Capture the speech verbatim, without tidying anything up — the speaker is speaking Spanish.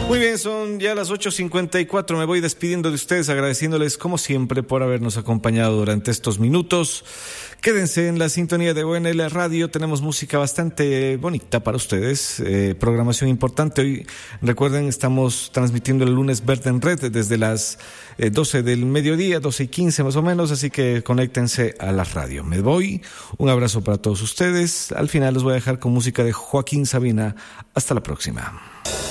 Muy bien, son ya las ocho cincuenta y cuatro. Me voy despidiendo de ustedes, agradeciéndoles como siempre por habernos acompañado durante estos minutos. Quédense en la sintonía de O N L Radio. Tenemos música bastante bonita para ustedes, eh, programación importante. Hoy, recuerden, estamos transmitiendo el lunes Verde en Red desde las eh, doce del mediodía, doce y quince más o menos, así que conéctense a la radio. Me voy, un abrazo para todos ustedes. Al final les voy a dejar con música de Joaquín Sabina. Hasta la próxima.